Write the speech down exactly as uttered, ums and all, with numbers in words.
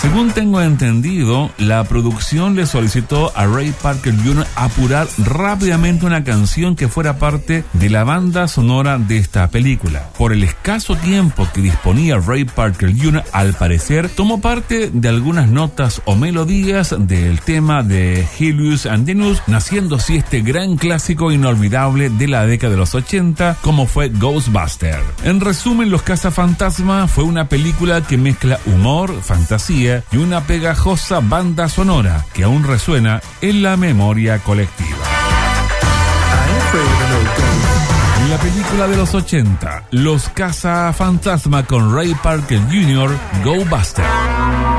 Según tengo entendido, la producción le solicitó a Ray Parker junior apurar rápidamente una canción que fuera parte de la banda sonora de esta película. Por el escaso tiempo que disponía Ray Parker junior, al parecer, tomó parte de algunas notas o melodías del tema de Julius and Janus, naciendo así este gran clásico inolvidable de la década de los ochenta, como fue Ghostbusters. En resumen, Los Cazafantasmas fue una película que mezcla humor, fantasía y una pegajosa banda sonora que aún resuena en la memoria colectiva. En la película de los ochenta, Los Cazafantasmas con Ray Parker junior, Ghostbusters.